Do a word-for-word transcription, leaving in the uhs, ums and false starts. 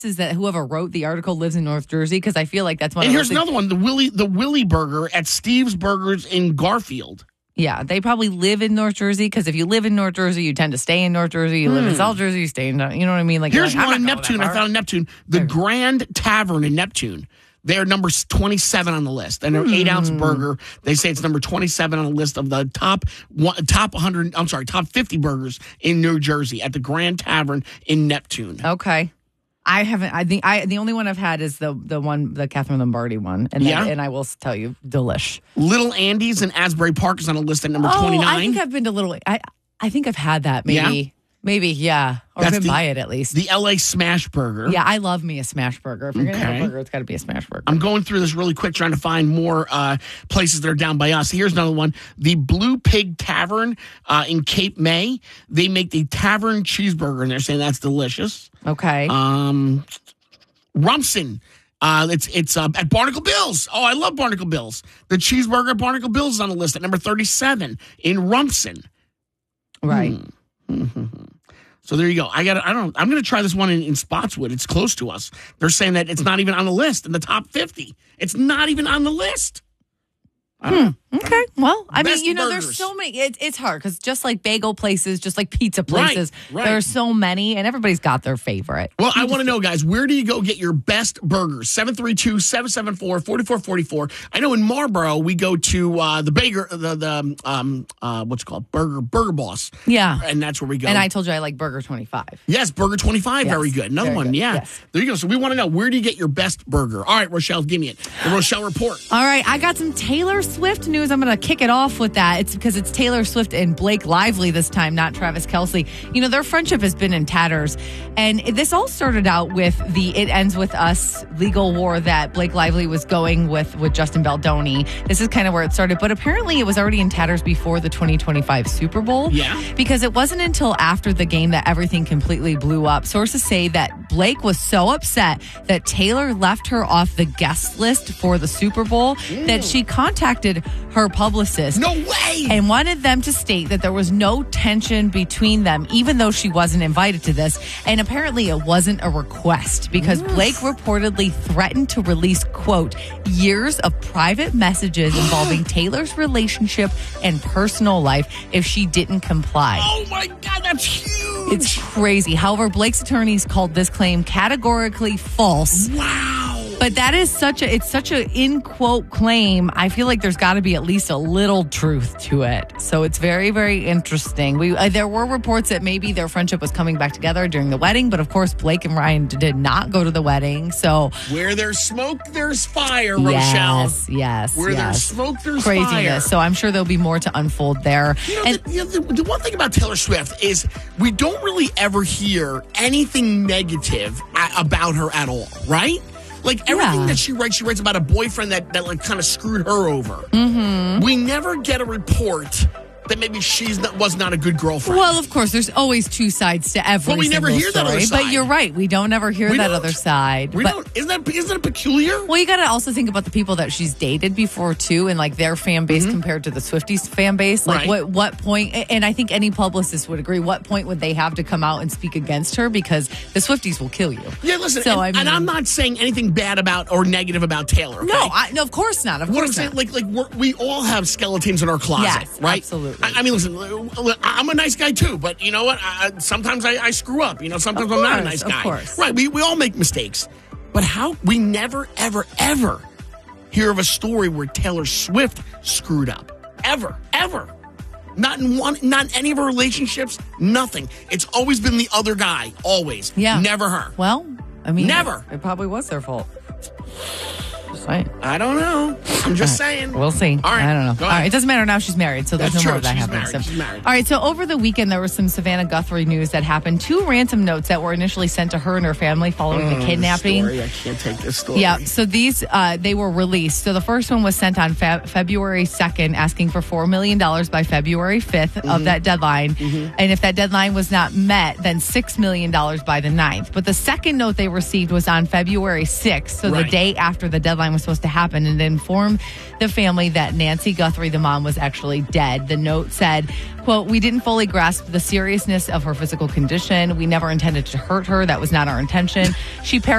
is that whoever wrote the article lives in North Jersey? Because I feel like that's one. And of here's those another one: the Willie, the Willie Burger at Steve's Burgers in Garfield. Yeah, they probably live in North Jersey because if you live in North Jersey, you tend to stay in North Jersey. You hmm. live in South Jersey, you stay in. You know what I mean? Like here's like, one in Neptune. I found in Neptune, the there. Grand Tavern in Neptune. They're number twenty-seven on the list, and their mm. eight ounce burger. They say it's number twenty-seven on the list of the top one, top one hundred. I'm sorry, top fifty burgers in New Jersey at the Grand Tavern in Neptune. Okay, I haven't. I think I the only one I've had is the the one the Catherine Lombardi one, and yeah. that, and I will tell you, delish. Little Andy's in Asbury Park is on the list at number oh, twenty-nine. I think I've been to Little. I I think I've had that maybe. Yeah. Maybe, yeah. Or That's been the, by it at least. The L A Smash Burger. Yeah, I love me a smash burger. If you're okay. going to have a burger, it's got to be a smash burger. I'm going through this really quick trying to find more uh, places that are down by us. Here's another one. The Blue Pig Tavern uh, in Cape May. They make the Tavern Cheeseburger, and they're saying that's delicious. Okay. Um, Rumson. Uh, it's it's uh, at Barnacle Bill's. Oh, I love Barnacle Bill's. The cheeseburger at Barnacle Bill's is on the list at number thirty-seven in Rumson. Right. Hmm. Mm-hmm. So there you go. I got. I don't. I'm going to try this one in, in Spotswood. It's close to us. They're saying that it's not even on the list in the top fifty. It's not even on the list. Hmm. Okay. Well, I Best mean, you know, burgers. there's so many. It, it's hard because just like bagel places, just like pizza places, right, right. there are so many, and everybody's got their favorite. Well, I want to know, guys, where do you go get your best burgers? seven three two, seven seven four, four four four four. I know in Marlboro we go to uh, the Baker, the the um uh what's it called Burger Burger Boss. Yeah, and that's where we go. And I told you I like Burger twenty-five. Yes, Burger twenty-five, yes, very good. Another very one, good. yeah. Yes. There you go. So we want to know, where do you get your best burger? All right, Rochelle, give me it. The Rochelle Report. All right, I got some Taylor Swift news. I'm going to kick it off with that. It's because it's Taylor Swift and Blake Lively this time, not Travis Kelce. You know, their friendship has been in tatters. And this all started out with the It Ends With Us legal war that Blake Lively was going with with Justin Baldoni. This is kind of where it started. But apparently it was already in tatters before the twenty twenty-five Super Bowl. Yeah. Because it wasn't until after the game that everything completely blew up. Sources say that Blake was so upset that Taylor left her off the guest list for the Super Bowl Ew. that she contacted her publicist. No way! And wanted them to state that there was no tension between them, even though she wasn't invited to this. And apparently it wasn't a request because yes. Blake reportedly threatened to release, quote, years of private messages involving Taylor's relationship and personal life if she didn't comply. Oh my God, that's huge! It's crazy. However, Blake's attorneys called this claim categorically false. Wow. But that is such a, it's such a in quote claim. I feel like there's got to be at least a little truth to it. So it's very, very interesting. We uh, there were reports that maybe their friendship was coming back together during the wedding, but of course Blake and Ryan did not go to the wedding. So where there's smoke, there's fire, Rochelle. Yes, yes. Where yes. there's smoke, there's Craziness. fire. So I'm sure there'll be more to unfold there. You know, and, the, you know the, the one thing about Taylor Swift is we don't really ever hear anything negative a- about her at all, right? Like, everything yeah. that she writes, she writes about a boyfriend that, that like, kind of screwed her over. Mm-hmm. We never get a report that maybe she's not, was not a good girlfriend. Well, of course, there's always two sides to every But we never hear story, that other side. But you're right. We don't ever hear we that don't. other side. We but, don't. Isn't that, isn't that peculiar? Well, you got to also think about the people that she's dated before, too, and like their fan base mm-hmm. compared to the Swifties fan base. Like, right. what, what point, and I think any publicist would agree, what point would they have to come out and speak against her? Because the Swifties will kill you. Yeah, listen, so, and, I mean, and I'm not saying anything bad about or negative about Taylor. Okay? No, I, no, of course not. Of what course I'm saying, not. like, like we're, we all have skeletons in our closet, yes, right? Absolutely. I, I mean, listen, I'm a nice guy too, but you know what? I, sometimes I, I screw up. You know, sometimes of I'm course, not a nice guy. Of course. Right? We we all make mistakes, but how we never, ever, ever hear of a story where Taylor Swift screwed up, ever, ever. Not in one, not in any of her relationships. Nothing. It's always been the other guy. Always. Yeah. Never her. Well, I mean, never. It, it probably was their fault. Just saying. I don't know. I'm just right. saying. We'll see. All right. I don't know. Go All ahead. right. It doesn't matter now. She's married, so there's That's no true. more of that She's happening. married. So. She's married. All right. So over the weekend, there was some Savannah Guthrie news that happened. Two ransom notes that were initially sent to her and her family following oh, the kidnapping. Story. I can't take this story. Yeah. So these uh, they were released. So the first one was sent on Fe- February second, asking for four million dollars by February fifth mm-hmm. of that deadline. Mm-hmm. And if that deadline was not met, then six million dollars by the ninth. But the second note they received was on February sixth, so right. the day after the deadline crime was supposed to happen and inform the family that Nancy Guthrie, the mom, was actually dead. The note said, quote, "We didn't fully grasp the seriousness of her physical condition. We never intended to hurt her. That was not our intention. She